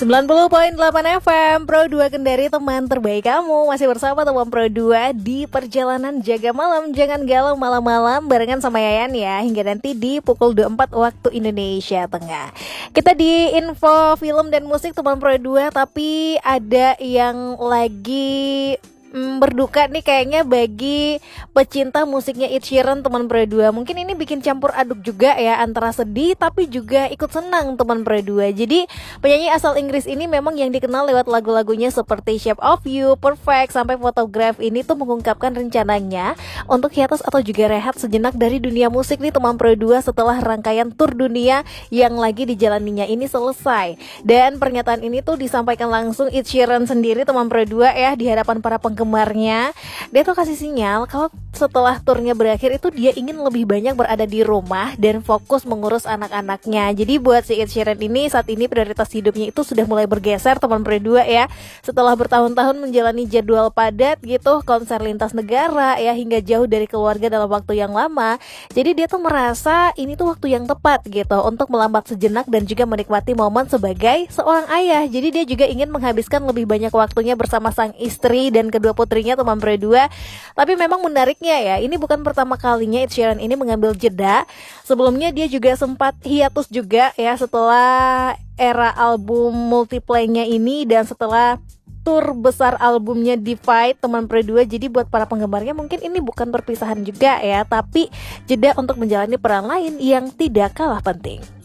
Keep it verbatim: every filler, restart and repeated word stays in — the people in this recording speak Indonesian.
sembilan puluh koma delapan F M Pro dua Kendari, teman terbaik kamu. Masih bersama teman Pro dua di perjalanan jaga malam. Jangan galau malam-malam barengan sama Yayan ya. Hingga nanti di pukul dua puluh empat waktu Indonesia Tengah. Kita di info film dan musik teman Pro dua. Tapi ada yang lagi Hmm, berduka nih kayaknya bagi pecinta musiknya Ed Sheeran teman Pro dua. Mungkin ini bikin campur aduk juga ya, antara sedih tapi juga ikut senang teman Pro dua. Jadi penyanyi asal Inggris ini memang yang dikenal lewat lagu-lagunya seperti Shape of You, Perfect, sampai Photograph ini tuh mengungkapkan rencananya untuk hiatus atau juga rehat sejenak dari dunia musik nih teman Pro dua setelah rangkaian tur dunia yang lagi dijalaninya ini selesai. Dan pernyataan ini tuh disampaikan langsung Ed Sheeran sendiri teman Pro dua ya, di hadapan para penggemar Gemarnya. Dia tuh kasih sinyal kalau setelah turnya berakhir itu dia ingin lebih banyak berada di rumah dan fokus mengurus anak-anaknya. Jadi buat si Ed Sheeran ini saat ini prioritas hidupnya itu sudah mulai bergeser teman Pro dua ya. Setelah bertahun-tahun menjalani jadwal padat gitu, konser lintas negara ya, hingga jauh dari keluarga dalam waktu yang lama. Jadi dia tuh merasa ini tuh waktu yang tepat gitu untuk melambat sejenak dan juga menikmati momen sebagai seorang ayah. Jadi dia juga ingin menghabiskan lebih banyak waktunya bersama sang istri dan kedua putrinya teman Pro dua. Tapi memang menariknya ya, ini bukan pertama kalinya Ed Sheeran ini mengambil jeda. Sebelumnya dia juga sempat hiatus juga ya setelah era album multiplaynya ini dan setelah tur besar albumnya Divide teman Pro dua. Jadi buat para penggemarnya mungkin ini bukan perpisahan juga ya, tapi jeda untuk menjalani peran lain yang tidak kalah penting.